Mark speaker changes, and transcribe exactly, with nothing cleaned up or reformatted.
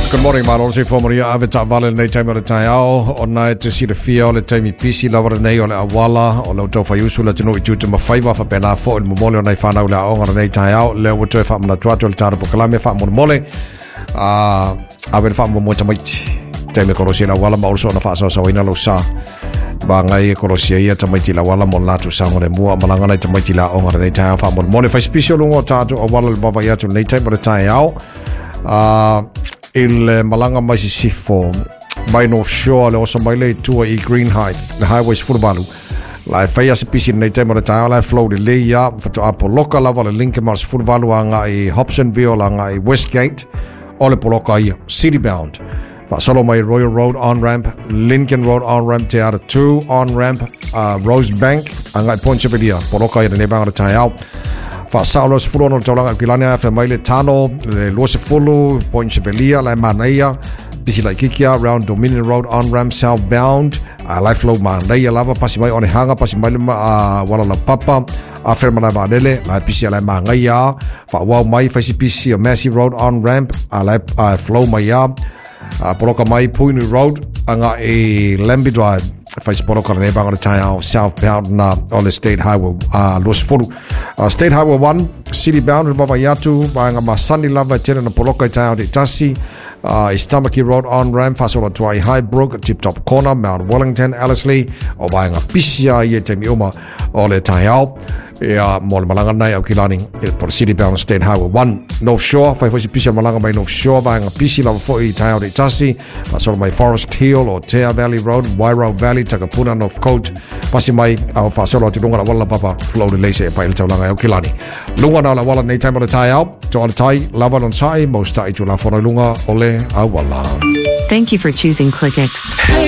Speaker 1: Good morning, Marlon. Si Fomaria Avita Vale nei time o le tai ao o nai te si le fia o le taimi pisi lawa nei o le awala o le tau faiusu le tino i tutu mawhaiwa fa pena fo il mumole o nei whanau le aonga nei tai ao le o toi wha mana tuatu le tāra pokalame wha mone mole a awe wha mo mo tamaiti taime korosia la wala mauriso na wha sa sa waina lo sa ba ngai korosia ia tamaiti la wala mo latu sa ngore mua malanga nei tamaiti la aonga nei tai ao wha mone mole wha spisio lungo tātu o wala le bawa iatu nei time o le tai ao a il malanga mai si sifo by North Shore le osa mai le tua i Green Heights the highways furbalu la fai asa pisi nei tema le tae la flow le ia fato apo loka lava le Lincoln Mars furbalu anga i Hobsonville anga i Westgate o le poloka ia city bound fa solo mai Royal Road on ramp Lincoln Road on ramp te ara two on ramp uh, Rosebank anga i Point Chevelia poloka ia le nebanga le tae au fa saulo spurono tolanga kilania fa mai le tano le lose fulu Point Chevelia la manaia bisi la kikia around Dominion Road on ramp southbound a life flow manaia lava pasi mai on hanga pasi mai uh, wala la papa a ferma la vadele la bisi la manaia fa wa mai fa si bisi a Massey Road on ramp a la uh, flow mai ya uh, poloka mai Puni Road anga e Lamby Drive fa sporo ka ne banga tai au southbound na on the state highway uh los fulu uh, state highway one city bound baba yatu banga masani lava tena na poloka tai au de tasi uh Istamaki Road on ramp fa solo to Highbrook tip top corner Mount Wellington Ellerslie o banga pisia ye te mioma o le tai au ya mol malanga nai au kilani por city bound state highway one North Shore fa fa pisia malanga by North Shore banga pisi lava fo i tai au de tasi fa solo my Forest Hill or Tea Valley Road Wairau Valley Takapuna North Coast pasi mai au fa solo tu lunga wala papa flow le se pa il taulanga au kilani lunga na la wala nei time o tai au to on tai lava on sai most tai tu la fona lunga ole au wala.
Speaker 2: Thank you for choosing ClickX.